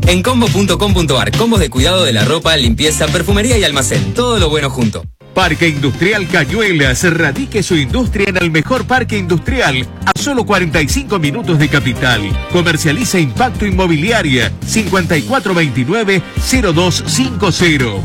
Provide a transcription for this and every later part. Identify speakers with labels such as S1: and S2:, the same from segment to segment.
S1: En combo.com.ar, combos de cuidado de la ropa, limpieza, perfumería y almacén. Todo lo bueno junto.
S2: Parque Industrial Cañuelas, radique su industria en el mejor parque industrial, a solo 45 minutos de Capital. Comercializa Impacto Inmobiliaria, 5429-0250,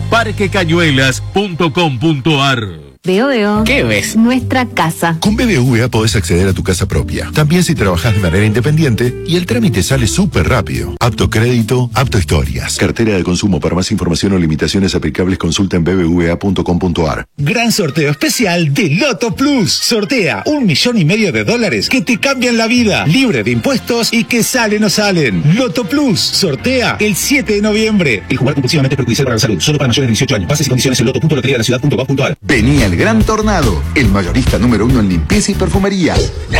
S2: parquecañuelas.com.ar.
S3: Veo.
S4: ¿Qué ves?
S3: Nuestra casa.
S5: Con BBVA podés acceder a tu casa propia, también si trabajás de manera independiente, y el trámite sale súper rápido. Apto crédito, apto historias. Cartera de consumo. Para más información o limitaciones aplicables, consulta en bbva.com.ar.
S6: Gran sorteo especial de Loto Plus. Sortea $1,5 millones que te cambian la vida, libre de impuestos y que salen o salen. Loto Plus sortea el 7 de noviembre. El jugar compulsivamente es perjudicial para la salud. Solo para mayores de 18 años. Bases y condiciones en loto.loteriadelaciudad.gov.ar.
S7: Venía el Gran Tornado, el mayorista número 1 en limpieza y perfumería.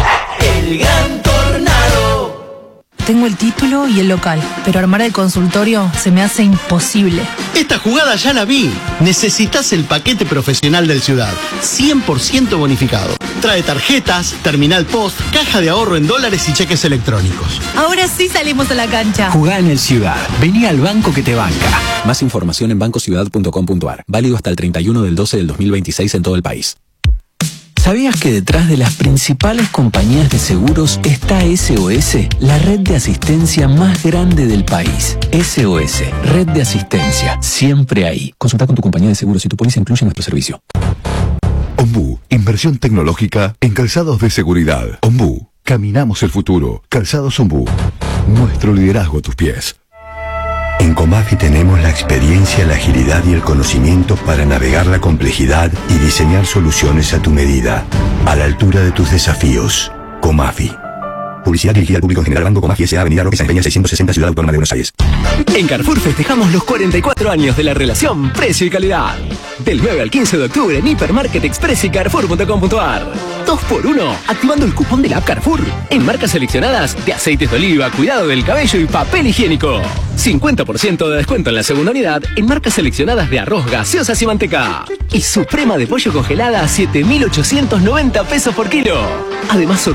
S8: El Gran Tornado.
S9: Tengo el título y el local, pero armar el consultorio se me hace imposible.
S10: Esta jugada ya la vi. Necesitas el paquete profesional del Ciudad, 100% bonificado. Trae tarjetas, terminal post, caja de ahorro en dólares y cheques electrónicos.
S9: Ahora sí salimos a la cancha.
S11: Jugá en el Ciudad. Vení al banco que te banca. Más información en bancociudad.com.ar. Válido hasta el 31/12/2026 en todo el país. ¿Sabías que detrás de las principales compañías de seguros está SOS, la red de asistencia más grande del país? SOS, red de asistencia, siempre ahí. Consulta con tu compañía de seguros si tu póliza incluye nuestro servicio.
S5: Ombú, inversión tecnológica en calzados de seguridad. Ombú, caminamos el futuro. Calzados Ombú, nuestro liderazgo a tus pies.
S12: En Comafi tenemos la experiencia, la agilidad y el conocimiento para navegar la complejidad y diseñar soluciones a tu medida, a la altura de tus desafíos. Comafi. Publicidad dirigida al público en general. Banco Comafi S.A. Avenida Roque San Peña 660, Ciudad Autónoma de Buenos Aires.
S11: En Carrefour festejamos los 44 años de la relación precio y calidad. Del 9 al 15 de octubre en Hipermarket Express y Carrefour.com.ar. 2x1 activando el cupón de la app Carrefour en marcas seleccionadas de aceites de oliva, cuidado del cabello y papel higiénico. 50% de descuento en la segunda unidad en marcas seleccionadas de arroz, gaseosas y manteca. Y suprema de pollo congelada a 7.890 pesos por kilo. Además,